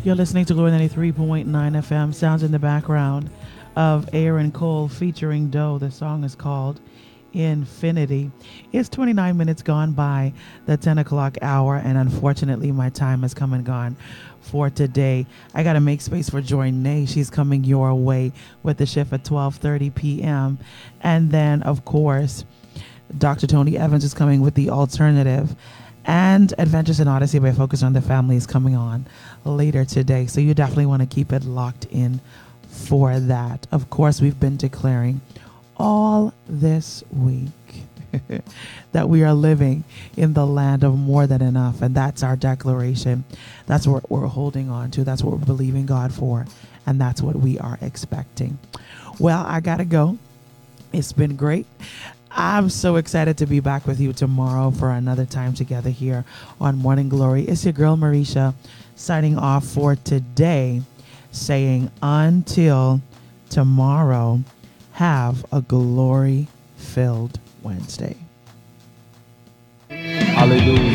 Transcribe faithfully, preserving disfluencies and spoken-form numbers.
You're listening to Glory ninety-three point nine F M. Sounds in the background of Aaron Cole featuring Doe. The song is called Infinity. It's twenty-nine minutes gone by the ten o'clock hour, and unfortunately, my time has come and gone for today. I got to make space for Joy Nay. She's coming your way with the shift at twelve thirty p.m. And then, of course, Doctor Tony Evans is coming with the alternative. And Adventures in Odyssey by Focus on the Family is coming on later today. So you definitely want to keep it locked in for that. Of course, we've been declaring all this week that we are living in the land of more than enough. And that's our declaration. That's what we're holding on to. That's what we're believing God for. And that's what we are expecting. Well, I got to go. It's been great. I'm so excited to be back with you tomorrow for another time together here on Morning Glory. It's your girl, Marisha, signing off for today, saying until tomorrow, have a glory-filled Wednesday. Hallelujah.